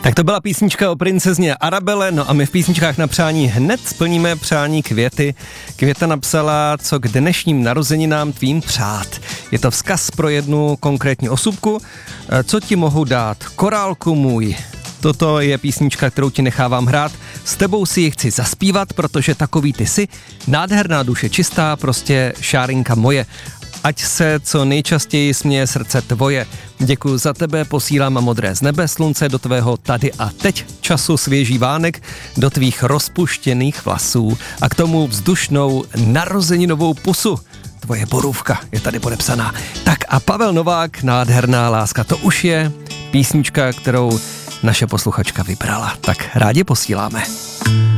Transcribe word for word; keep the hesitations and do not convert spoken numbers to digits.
Tak to byla písnička o princezně Arabelle, no a my v písničkách na přání hned splníme přání Květy. Květa napsala, co k dnešním narozeninám tvým přát. Je to vzkaz pro jednu konkrétní osobku. Co ti mohu dát? Korálku můj. Toto je písnička, kterou ti nechávám hrát. S tebou si ji chci zaspívat, protože takový ty jsi. Nádherná duše čistá, prostě šárinka moje. Ať se co nejčastěji směje srdce tvoje. Děkuji za tebe, posílám modré z nebe, slunce do tvého tady a teď, času svěží vánek do tvých rozpuštěných vlasů a k tomu vzdušnou narozeninovou pusu. Tvoje borůvka je tady podepsaná. Tak a Pavel Novák, Nádherná láska, to už je písnička, kterou naše posluchačka vybrala. Tak rádi posíláme.